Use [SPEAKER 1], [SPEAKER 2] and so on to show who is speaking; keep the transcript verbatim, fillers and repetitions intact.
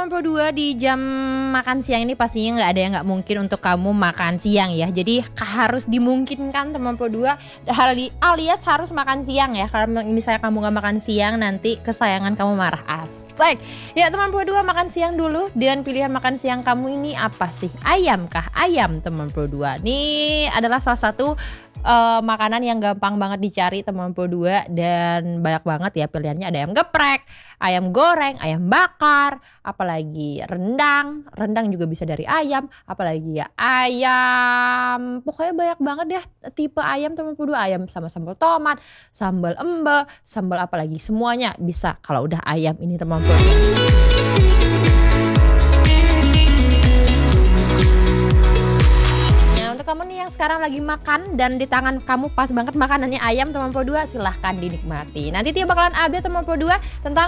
[SPEAKER 1] teman Pro dua di jam makan siang ini pastinya nggak ada yang nggak mungkin untuk kamu makan siang ya. Jadi harus dimungkinkan teman Pro dua alias harus makan siang ya. Kalau misalnya kamu nggak makan siang nanti kesayangan kamu marah. Baik, ya teman Pro dua makan siang dulu. Dan pilihan makan siang kamu ini apa sih? Ayam kah? Ayam teman Pro dua. Ini adalah salah satu uh, makanan yang gampang banget dicari teman Pro dua. Dan banyak banget ya pilihannya. Ada ayam geprek, ayam goreng, ayam bakar, apalagi rendang. Rendang juga bisa dari ayam. Apalagi ya ayam. Pokoknya banyak banget ya tipe ayam teman Pro dua. Ayam sama sambal tomat, sambal embe, sambal apalagi. Semuanya bisa kalau udah ayam ini teman Pro dua. Nah, untuk kamu nih yang sekarang lagi makan dan di tangan kamu pas banget makanannya ayam teman Pro dua, silahkan dinikmati. Nanti Tia bakalan update teman Pro dua tentang